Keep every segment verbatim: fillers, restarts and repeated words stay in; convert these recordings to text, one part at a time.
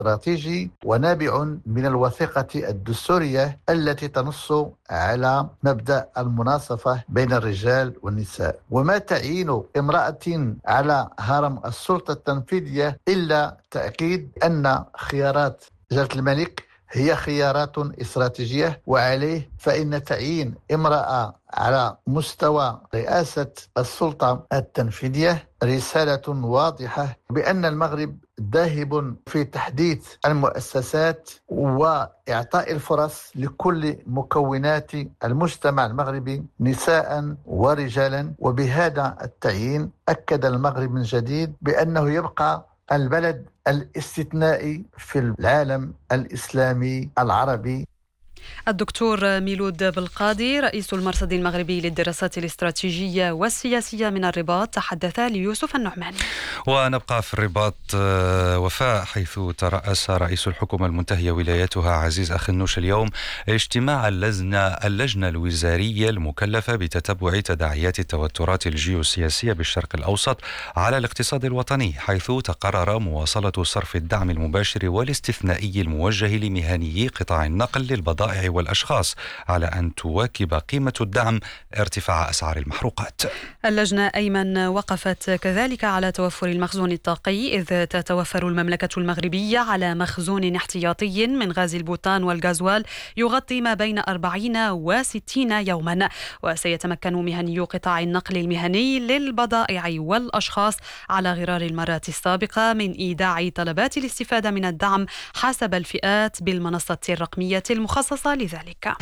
استراتيجي ونابع من الوثيقة الدستورية التي تنص على مبدأ المناصفة بين الرجال والنساء. وما تعين امرأة على هرم السلطة التنفيذية إلا تأكيد أن خيارات جلالة الملك هي خيارات استراتيجية، وعليه فإن تعيين امرأة على مستوى رئاسة السلطة التنفيذية رسالة واضحة بأن المغرب ذاهب في تحديث المؤسسات وإعطاء الفرص لكل مكونات المجتمع المغربي نساء ورجالا. وبهذا التعيين أكد المغرب من جديد بأنه يبقى البلد الاستثنائي في العالم الإسلامي العربي. الدكتور ميلود بالقاضي رئيس المرصد المغربي للدراسات الاستراتيجية والسياسية من الرباط تحدث ليوسف النعماني. ونبقى في الرباط وفاء، حيث ترأس رئيس الحكومة المنتهية ولايتها عزيز أخنوش اليوم اجتماع اللجنة, اللجنة الوزارية المكلفة بتتبع تداعيات التوترات الجيوسياسية بالشرق الأوسط على الاقتصاد الوطني، حيث تقرر مواصلة صرف الدعم المباشر والاستثنائي الموجه لمهنيي قطاع النقل للبضائع والأشخاص، على أن تواكب قيمة الدعم ارتفاع أسعار المحروقات. اللجنة أيمن وقفت كذلك على توفر المخزون الطاقي، إذ تتوفر المملكة المغربية على مخزون احتياطي من غاز البوتان والغازوال يغطي ما بين أربعين وستين يوما، وسيتمكن مهني قطاع النقل المهني للبضائع والأشخاص على غرار المرات السابقة من إيداع طلبات الاستفادة من الدعم حسب الفئات بالمنصة الرقمية المخصصة لذلك.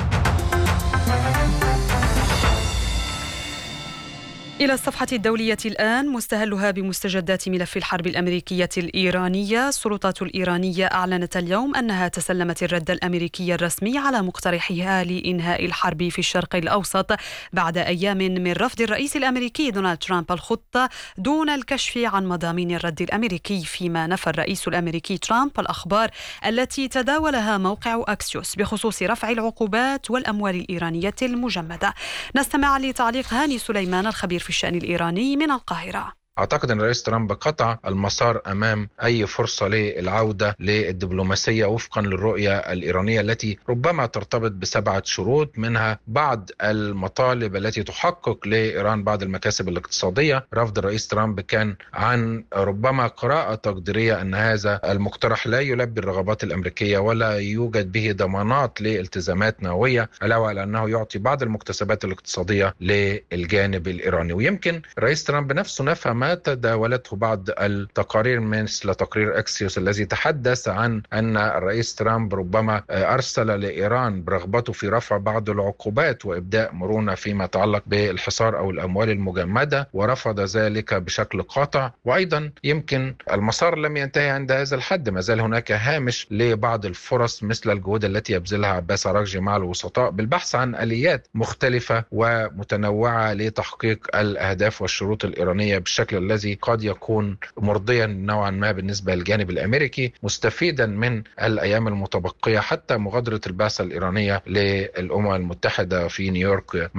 إلى الصفحة الدولية الآن، مستهلها بمستجدات ملف الحرب الأمريكية الإيرانية. السلطات الإيرانية أعلنت اليوم أنها تسلمت الرد الأمريكي الرسمي على مقترحها لإنهاء الحرب في الشرق الأوسط بعد أيام من رفض الرئيس الأمريكي دونالد ترامب الخطة دون الكشف عن مضامين الرد الأمريكي، فيما نفى الرئيس الأمريكي ترامب الأخبار التي تداولها موقع أكسيوس بخصوص رفع العقوبات والأموال الإيرانية المجمدة. نستمع لتعليق هاني سليمان الخبير في الشأن الإيراني من القاهرة. أعتقد أن الرئيس ترامب قطع المسار أمام أي فرصة للعودة للدبلوماسية وفقا للرؤية الإيرانية التي ربما ترتبط بسبعة شروط، منها بعض المطالب التي تحقق لإيران بعض المكاسب الاقتصادية. رفض الرئيس ترامب كان عن ربما قراءة تقديرية أن هذا المقترح لا يلبي الرغبات الأمريكية ولا يوجد به ضمانات لالتزامات نووية، علاوة على أنه يعطي بعض المكتسبات الاقتصادية للجانب الإيراني. ويمكن الرئيس ترامب نفسه نفى ما تداولته بعض التقارير مثل تقرير أكسيوس الذي تحدث عن أن الرئيس ترامب ربما أرسل لإيران برغبته في رفع بعض العقوبات وإبداء مرونة فيما يتعلق بالحصار أو الأموال المجمدة، ورفض ذلك بشكل قاطع. وأيضا يمكن المسار لم ينتهي عند هذا الحد، ما زال هناك هامش لبعض الفرص مثل الجهود التي يبذلها عباس عراقجي مع الوسطاء بالبحث عن آليات مختلفة ومتنوعة لتحقيق الأهداف والشروط الإيرانية بالشكل الذي قد يكون مرضيا نوعا ما بالنسبة للجانب الأمريكي، مستفيدا من الأيام المتبقية حتى مغادرة البعثة الإيرانية للأمم المتحدة في نيويورك